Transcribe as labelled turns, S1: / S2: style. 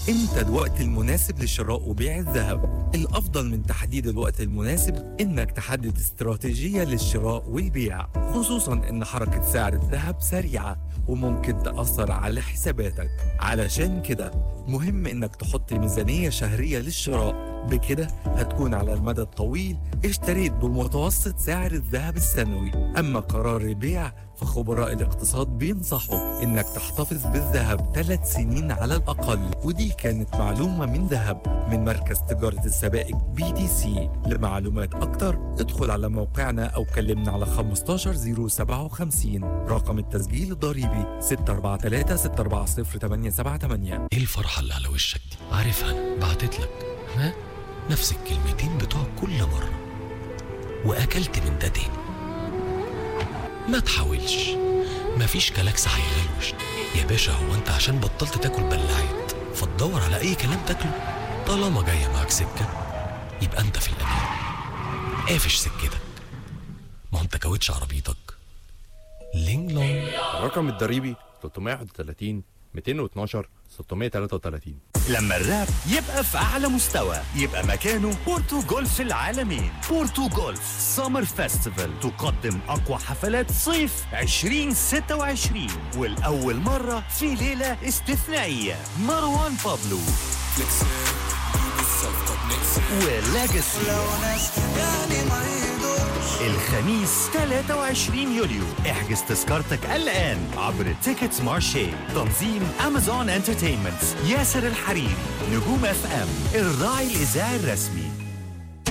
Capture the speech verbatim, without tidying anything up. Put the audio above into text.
S1: امتى الوقت المناسب لشراء وبيع الذهب؟ الأفضل من تحديد الوقت المناسب إنك تحدد استراتيجية للشراء والبيع، خصوصاً إن حركة سعر الذهب سريعة وممكن تأثر على حساباتك. علشان كده مهم إنك تحط ميزانية شهرية للشراء، بكده هتكون على المدى الطويل اشتريت بمتوسط سعر الذهب السنوي. أما قرار البيع فخبراء الاقتصاد بينصحوا إنك تحتفظ بالذهب ثلاث سنين على الأقل. ودي كانت معلومة من ذهب من مركز تجارة السبائك بي تي سي. لمعلومات أكتر ادخل على موقعنا أو كلمنا على خمستاشر صفر سبعة وخمسين. رقم التسجيل الضريبي ستة أربعة ثلاثة ستة أربعة صفر ثمانية سبعة ثمانية.
S2: ايه الفرحة اللي على وشك دي؟ عارفها، بعتت لك ها؟ نفس الكلمتين بتوع كل مرة، وأكلت من ده تاني. ما تحاولش، مفيش كلاكس هيغلوش يا باشا. هو انت عشان بطلت تاكل بلاعات فتدور على اي كلام تاكله؟ طالما جاية معاك سكة يبقى انت في الأمان. قافش سكتك، ما هو انت كاوتش عربيتك لينج لونج.
S3: الرقم الضريبي ثلاثمائة وواحد وثلاثين مئتين واثناشر ستمائة وثلاثة وثلاثين.
S4: لما الراب يبقى في أعلى مستوى يبقى مكانه بورتو جولف العالمين. بورتو جولف سامر فيستيفال تقدم أقوى حفلات صيف عشرين ستة وعشرين، والأول مرة في ليلة استثنائية مروان بابلو ولاجاسي. الخميس ثلاثة وعشرين يوليو احجز تذكرتك الآن عبر تيكتس مارشي. تنظيم أمازون انترتينمنت. ياسر الحريري. نجوم اف ام الراعي الإذاعي الرسمي.